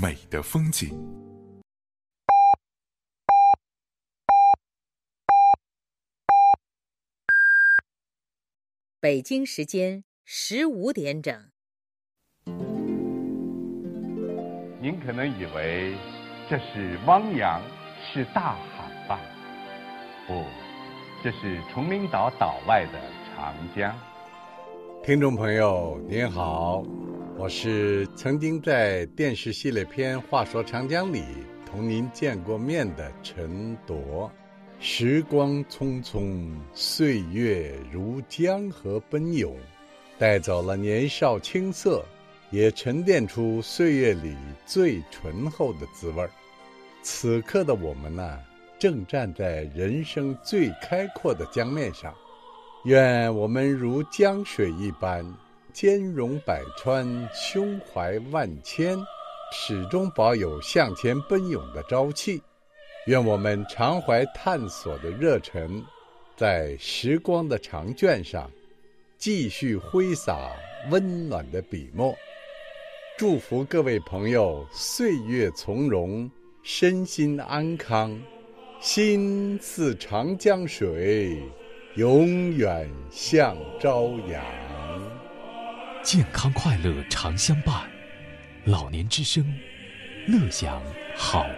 美的风景。 北京时间15点整。 您可能以为这是汪洋，是大海吧？不，这是崇明岛岛外的长江。 听众朋友您好，我是曾经在电视系列片《话说长江》里同您见过面的陈铎。时光匆匆，岁月如江河奔涌，带走了年少青涩，也沉淀出岁月里最醇厚的滋味。此刻的我们呢，正站在人生最开阔的江面上，愿我们如江水一般，兼容百川，胸怀万千，始终保有向前奔涌的朝气。愿我们常怀探索的热忱，在时光的长卷上继续挥洒温暖的笔墨。祝福各位朋友岁月从容，身心安康，心似长江水，永远向朝阳。 健康快乐常相伴，老年之声，乐享好